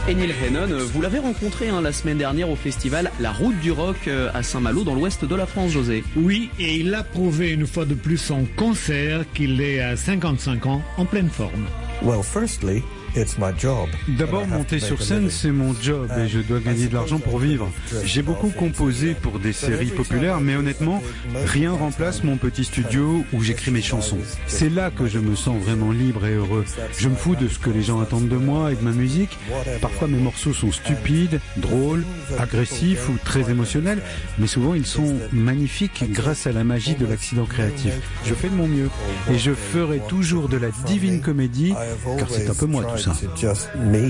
Et Neil Hannon, vous l'avez rencontré la semaine dernière au festival La Route du Rock à Saint-Malo dans l'ouest de la France, José. Oui, et il a prouvé une fois de plus en concert qu'il est à 55 ans en pleine forme. Well, firstly, it's my job. D'abord, monter sur scène, c'est mon job et je dois gagner de l'argent pour vivre. J'ai beaucoup composé pour des séries populaires, mais honnêtement, rien remplace mon petit studio où j'écris mes chansons. C'est là que je me sens vraiment libre et heureux. Je me fous de ce que les gens attendent de moi et de ma musique. Parfois, mes morceaux sont stupides, drôles, agressifs ou très émotionnels, mais souvent, ils sont magnifiques grâce à la magie de l'accident créatif. Je fais de mon mieux et je ferai toujours de la divine comédie, car c'est un peu moi tout ça. It's just me.